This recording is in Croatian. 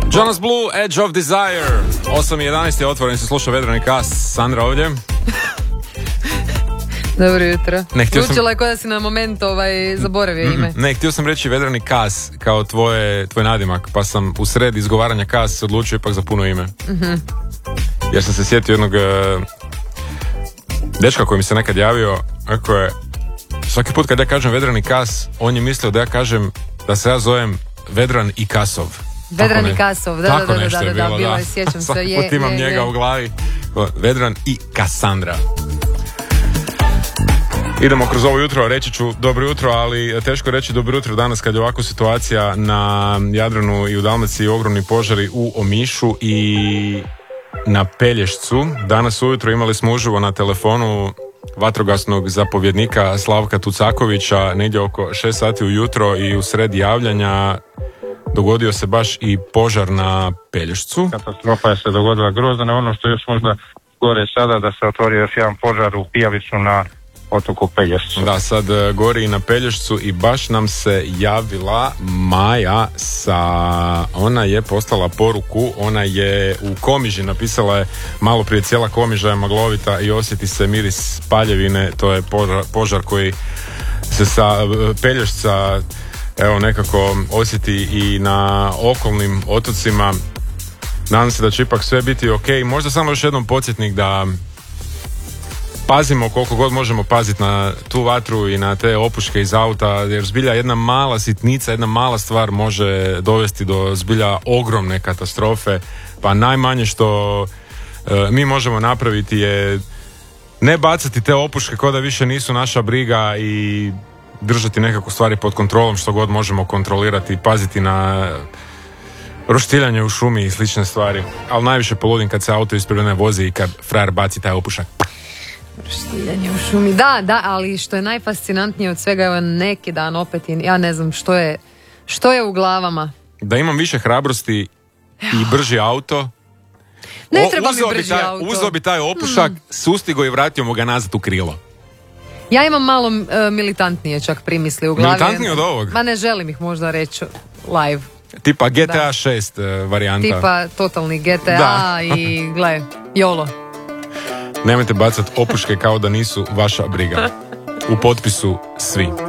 Jonas Blue, Edge of Desire. 8:11 je otvoren, se sluša Vedrani kas. Sandra ovdje. Dobro jutro. Učila je kao da si na moment zaboravio ime. Ne, htio sam reći Vedrani kas kao tvoj nadimak, pa sam u sred izgovaranja kas se odlučio ipak za puno ime. Jer sam se sjetio jednog dečka koji mi se nekad javio, ako je svaki put kad ja kažem Vedrani kas, on je mislio da ja kažem da se ja zovem Vedran i Kasov. Vedran i Kasov, da, bilo je, sjećam se. Svaki put imam njega u glavi. Vedran i Kasandra. Idemo kroz ovo jutro, reći ću dobro jutro, ali teško reći dobro jutro danas kad je ovako situacija na Jadranu i u Dalmaciji, ogromni požari u Omišu i na Pelješcu. Danas ujutro imali smo uživo na telefonu vatrogasnog zapovjednika Slavka Tucakovića negdje oko 6 sati ujutro i u sred javljanja dogodio se baš i požar na Pelješcu. Katastrofa je se dogodila grozna, ono što je još možda gore sada da se otvorio još jedan požar u Pijavicu na otoku Pelješcu. Da, sad gori i na Pelješcu i baš nam se javila Maja ona je poslala poruku, ona je u Komiži, napisala je malo prije cijela Komiža je maglovita i osjeti se miris paljevine, to je požar koji se sa Pelješca evo nekako osjeti i na okolnim otocima. Nadam se da će ipak sve biti ok. Možda samo još jednom podsjetnik da pazimo koliko god možemo paziti na tu vatru i na te opuške iz auta, jer zbilja jedna mala sitnica, jedna mala stvar može dovesti do zbilja ogromne katastrofe. Pa najmanje što mi možemo napraviti je ne bacati te opuške kao da više nisu naša briga i držati nekako stvari pod kontrolom što god možemo kontrolirati, paziti na roštiljanje u šumi i slične stvari. Ali najviše poludim kad se auto ispred mene vozi i kad frajer baci taj opušak. Roštiljanje u šumi. Da, ali što je najfascinantnije od svega, evo neki dan opet, ja ne znam što je u glavama. Da imam više hrabrosti i brži auto. Ne treba mi brži auto. Uzeo bi taj opušak, sustigo i vratio mu ga nazad u krilo. Ja imam malo militantnije čak primisli u glavi. Militantnije od ovog? Ma ne želim ih možda reći live. Tipa GTA 6 varijanta. Tipa totalni GTA i gle, YOLO. Nemojte bacati opuške kao da nisu vaša briga. U potpisu svi.